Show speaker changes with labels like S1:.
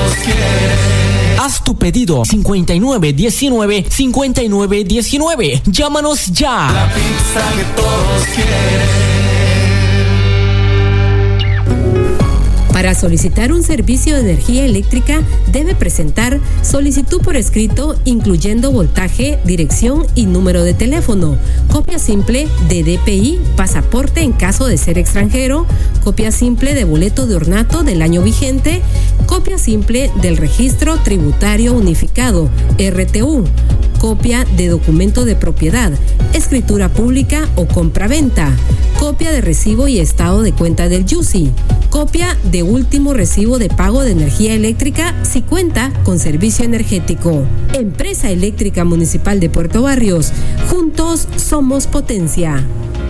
S1: todos quieren.
S2: Haz tu pedido 5919-5919. Llámanos ya.
S1: La pizza que todos quieren.
S3: Para solicitar un servicio de energía eléctrica, debe presentar solicitud por escrito, incluyendo voltaje, dirección y número de teléfono, copia simple de DPI, pasaporte en caso de ser extranjero, copia simple de boleto de ornato del año vigente, copia simple del registro tributario unificado, RTU, copia de documento de propiedad, escritura pública o compraventa, copia de recibo y estado de cuenta del YUSI, copia de último recibo de pago de energía eléctrica si cuenta con servicio energético. Empresa Eléctrica Municipal de Puerto Barrios. Juntos somos potencia.